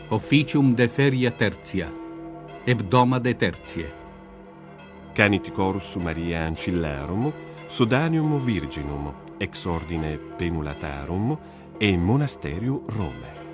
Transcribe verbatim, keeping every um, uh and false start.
officium de feria tertia, hebdoma de tertie. Canit corus Maria Ancillarum, Sodanium Virginum, ex ordine Penulatarum, e Monasterio Rome.